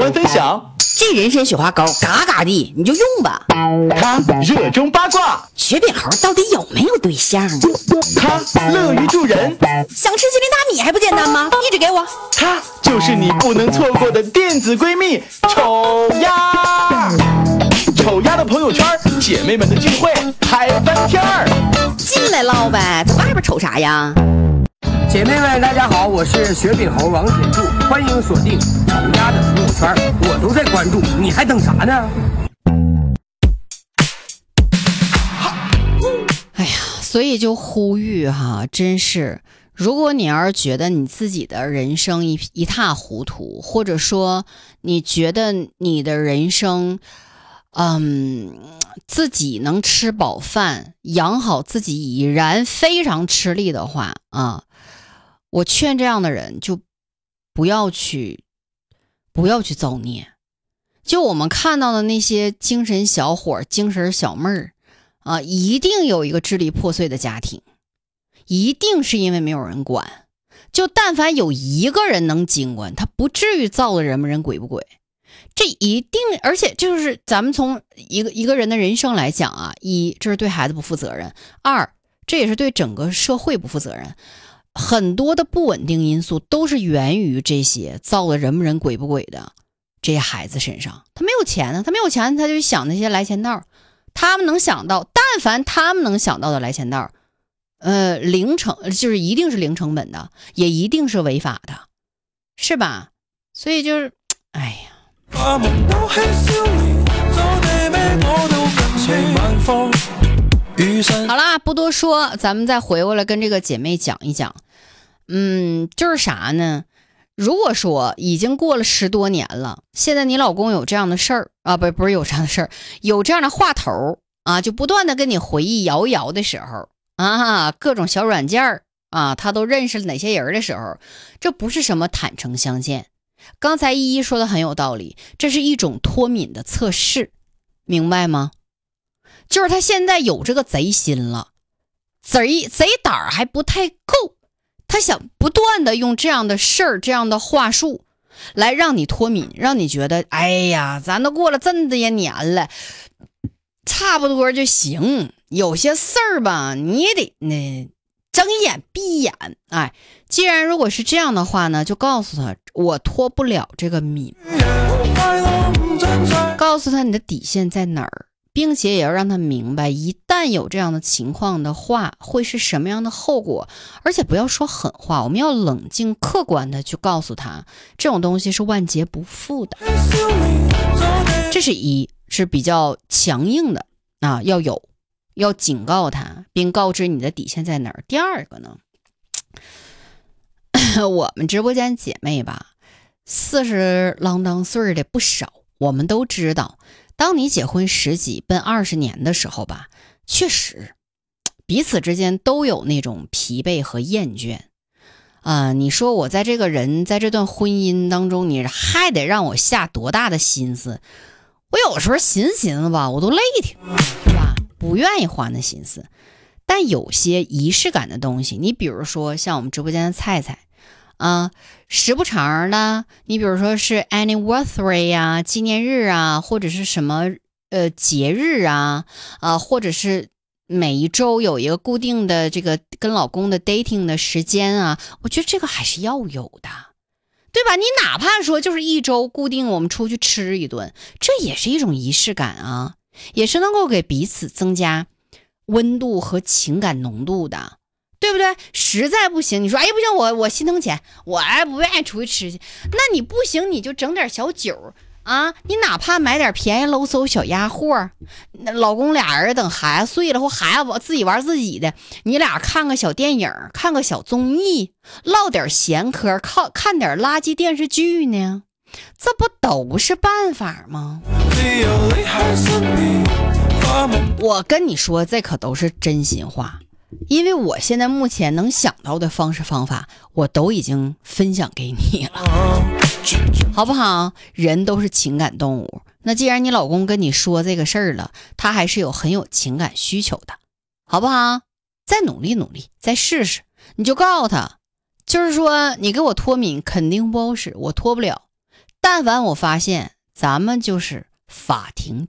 欢分享。 这人参雪花膏嘎嘎的，你就用吧。 他热衷八卦， 雪饼猴到底有没有对象呢？ 他乐于助人， 想吃吉林大米还不简单吗？一直给我。 他就是你不能错过的电子闺蜜丑丫。丑丫的朋友圈，姐妹们的聚会，嗨翻天儿。 进来唠呗，在外边瞅啥呀？ 姐妹们，大家好，我是雪饼猴王铁柱，欢迎锁定丑丫的朋友圈，我都在关注，你还等啥呢？ 哎呀，所以就呼吁哈，真是，如果你要是觉得你自己的人生一塌糊涂，或者说你觉得你的人生，自己能吃饱饭，养好自己已然非常吃力的话啊，我劝这样的人就不要去造孽。就我们看到的那些精神小伙、精神小妹儿啊，一定有一个支离破碎的家庭，一定是因为没有人管。就但凡有一个人能经管，他不至于造的人鬼不鬼。这一定，而且就是咱们从一个人的人生来讲啊，一，这是对孩子不负责任；二，这也是对整个社会不负责任。很多的不稳定因素都是源于这些造的人鬼不鬼的这些孩子身上。他没有钱呢，他就想那些来钱道，他们能想到，但凡他们能想到的来钱道，就是一定是零成本的，也一定是违法的，是吧？所以就是，哎呀。好啦，不多说，咱们再回过来跟这个姐妹讲一讲。就是啥呢？如果说已经过了10多年了，现在你老公有这样的事儿啊，不是有这样的事儿，有这样的话头啊，就不断的跟你回忆摇一摇的时候啊，各种小软件儿啊，他都认识了哪些人的时候，这不是什么坦诚相见。刚才依依说的很有道理，这是一种脱敏的测试，明白吗？就是他现在有这个贼心了，贼胆儿还不太够，他想不断的用这样的事儿、这样的话术来让你脱敏，让你觉得，哎呀，咱都过了这么些年了，差不多就行。有些事儿吧，你也得睁眼闭眼。哎，既然如果是这样的话呢，就告诉他我脱不了这个敏，告诉他你的底线在哪儿，并且也要让他明白，一旦有这样的情况的话，会是什么样的后果。而且不要说狠话，我们要冷静客观的去告诉他，这种东西是万劫不复的。这是是比较强硬的啊，要警告他，并告知你的底线在哪儿。第二个呢，我们直播间姐妹吧，40啷当岁的不少，我们都知道，当你结婚10几奔20年的时候吧，确实彼此之间都有那种疲惫和厌倦你说我在这段婚姻当中，你还得让我下多大的心思？我有时候寻思吧，我都累挺，是吧？不愿意花那心思。但有些仪式感的东西，你比如说像我们直播间的菜菜时不常的，你比如说是 anniversary 呀、纪念日啊，或者是什么节日或者是每一周有一个固定的这个跟老公的 dating 的时间我觉得这个还是要有的，对吧？你哪怕说就是一周固定我们出去吃一顿，这也是一种仪式感也是能够给彼此增加温度和情感浓度的，对不对？实在不行，你说哎不行，我心疼钱，我不愿意出去吃去，那你不行你就整点小酒你哪怕买点便宜搂搜小鸭货，老公俩人等孩子睡了，或孩子自己玩自己的，你俩看个小电影，看个小综艺，唠点闲嗑，看点垃圾电视剧呢，这不都是办法吗？我跟你说，这可都是真心话，因为我现在目前能想到的方式方法，我都已经分享给你了，好不好？人都是情感动物，那既然你老公跟你说这个事儿了，他还是很有情感需求的，好不好？再努力努力，再试试，你就告诉他，就是说你给我脱敏肯定不好使，我脱不了， 但凡我发现咱们就是法庭